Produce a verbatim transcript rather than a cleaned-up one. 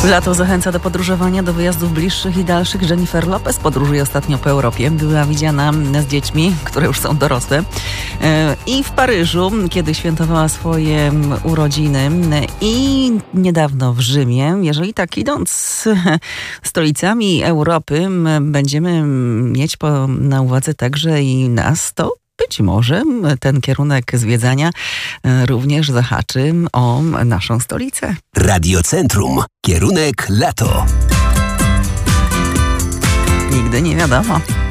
Lato zachęca do podróżowania, do wyjazdów bliższych i dalszych. Jennifer Lopez podróżuje ostatnio po Europie. Była widziana z dziećmi, które już są dorosłe. I w Paryżu, kiedy świętowała swoje urodziny. I niedawno w Rzymie. Jeżeli tak idąc stolicami Europy, będziemy mieć po, na uwadze także i nas, to być może ten kierunek zwiedzania również zahaczy o naszą stolicę. Radiocentrum. Kierunek lato. Nigdy nie wiadomo.